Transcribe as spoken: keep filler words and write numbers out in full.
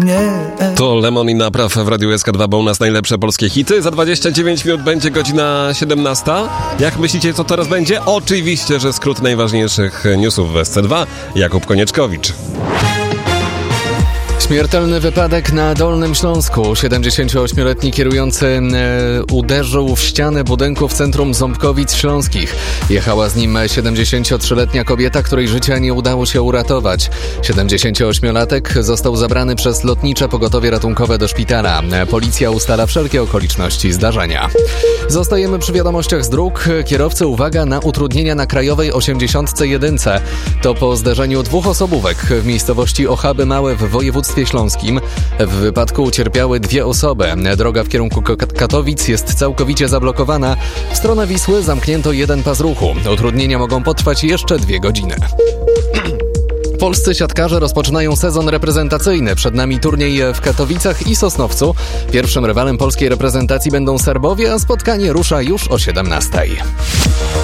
mnie. To Lemon i Napraw w Radiu S K dwa, bo u nas najlepsze polskie hity. Za dwadzieścia dziewięć minut będzie godzina siedemnasta. Jak myślicie, co teraz będzie? Oczywiście, że skrót najważniejszych newsów w S C dwa. Jakub Konieczkowicz. Śmiertelny wypadek na Dolnym Śląsku. siedemdziesięcioośmioletni kierujący e, uderzył w ścianę budynku w centrum Ząbkowic Śląskich. Jechała z nim siedemdziesięciotrzyletnia kobieta, której życia nie udało się uratować. siedemdziesięcioośmiolatek został zabrany przez lotnicze pogotowie ratunkowe do szpitala. Policja ustala wszelkie okoliczności zdarzenia. Zostajemy przy wiadomościach z dróg. Kierowcy, uwaga na utrudnienia na krajowej osiemdziesiątce jeden. To po zderzeniu dwóch osobówek w miejscowości Ochaby Małe w województwie śląskim. W wypadku ucierpiały dwie osoby. Droga w kierunku Katowic jest całkowicie zablokowana. W stronę Wisły zamknięto jeden pas ruchu. Utrudnienia mogą potrwać jeszcze dwie godziny. Polscy siatkarze rozpoczynają sezon reprezentacyjny. Przed nami turniej w Katowicach i Sosnowcu. Pierwszym rywalem polskiej reprezentacji będą Serbowie, a spotkanie rusza już o siedemnastej.